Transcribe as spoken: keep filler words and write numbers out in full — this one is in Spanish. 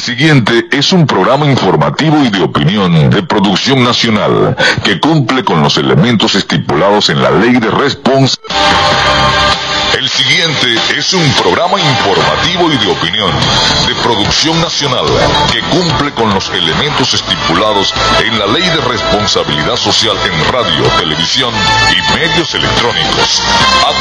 siguiente es un programa informativo y de opinión de producción nacional que cumple con los elementos estipulados en la Ley de Responsabilidad. El siguiente es un programa informativo y de opinión de producción nacional que cumple con los elementos estipulados en la Ley de Responsabilidad Social en radio, televisión y medios electrónicos.